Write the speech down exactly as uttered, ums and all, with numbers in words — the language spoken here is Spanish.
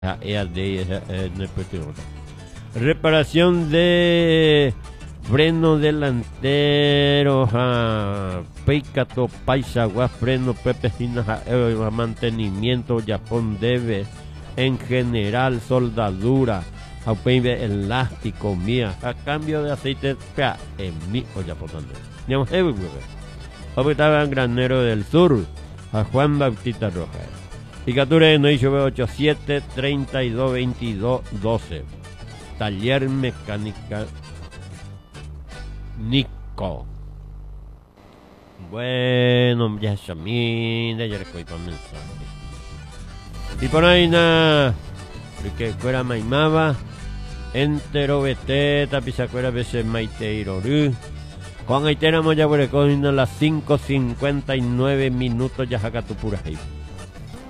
Ah, E A D, esa, eh, no es cuestión. Reparación de freno delantero, ja, Peicato, Paisa, gua, freno, pepecinas, ja, eh, mantenimiento, Japón debe, en general, soldadura, aupeibe elástico, mía, a cambio de aceite, pea, en mi, o Japón también. Digamos, eh, estaba en Granero del Sur, a Juan Bautista Rojas. Picature no hizo ocho siete treinta y dos veintidós doce. Taller mecánica Nico. Bueno, ya es a mí, ya recuerdo para mensaje. Y por ahí nada, porque fuera maimaba, entero vete, tapizacuera veces maiteiroru. Juan Aitera moya por a las cinco cincuenta y nueve minutos ya jaca tu pura ahí.